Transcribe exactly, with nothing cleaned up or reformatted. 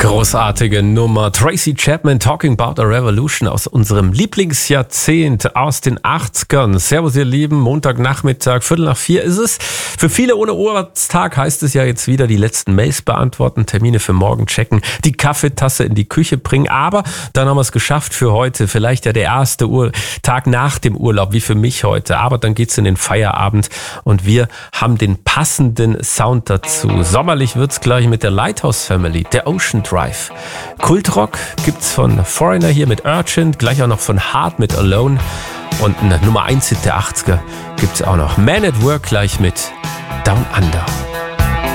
Großartige Nummer. Tracy Chapman, Talking About a Revolution aus unserem Lieblingsjahrzehnt aus den achtzigern. Servus ihr Lieben, Montagnachmittag, Viertel nach vier ist es. Für viele ohne Urlaubstag heißt es ja jetzt wieder die letzten Mails beantworten, Termine für morgen checken, die Kaffeetasse in die Küche bringen. Aber dann haben wir es geschafft für heute. Vielleicht ja der erste Ur- Tag nach dem Urlaub, wie für mich heute. Aber dann geht's in den Feierabend und wir haben den passenden Sound dazu. Sommerlich wird's gleich mit der Lighthouse Family, der Ocean Drive. Kultrock gibt's von Foreigner hier mit Urgent, gleich auch noch von Hart mit Alone. Und eine Nummer eins Hit der achtziger gibt's auch noch. Man at Work gleich mit Down Under.